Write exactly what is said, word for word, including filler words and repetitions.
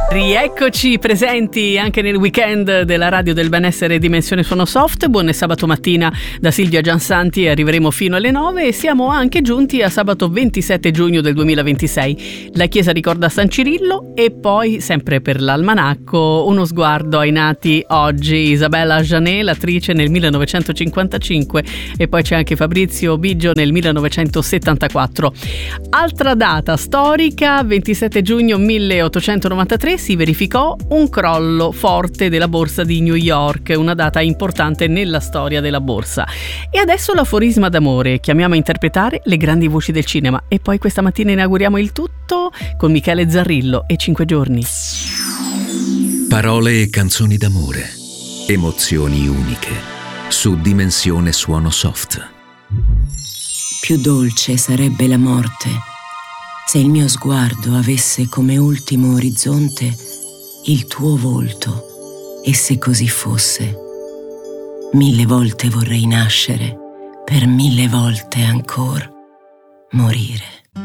Rieccoci presenti anche nel weekend della Radio del Benessere Dimensione Suono Soft. Buon sabato mattina da Silvia Giansanti, arriveremo fino alle nove e siamo anche giunti a sabato ventisette giugno del duemilaventisei. La Chiesa ricorda San Cirillo e poi, sempre per l'almanacco, uno sguardo ai nati oggi. Isabella Janet, l'attrice, nel millenovecentocinquantacinque, e poi c'è anche Fabrizio Biggio nel millenovecentosettantaquattro. Altra data storica, ventisette giugno milleottocentonovantatré, si verificò un crollo forte della borsa di New York, una data importante nella storia della borsa. E adesso l'aforisma d'amore, chiamiamo a interpretare le grandi voci del cinema, e poi questa mattina inauguriamo il tutto con Michele Zarrillo e Cinque giorni. Parole e canzoni d'amore, emozioni uniche, su Dimensione Suono Soft. Più dolce sarebbe la morte se il mio sguardo avesse come ultimo orizzonte il tuo volto, e se così fosse, mille volte vorrei nascere, per mille volte ancor morire.